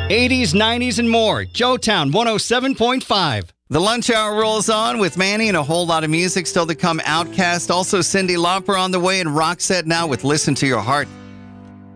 80s, 90s, and more. Joetown 107.5. The lunch hour rolls on with Manny and a whole lot of music still to come. Outcast, also Cyndi Lauper on the way, and Roxette now with Listen to Your Heart.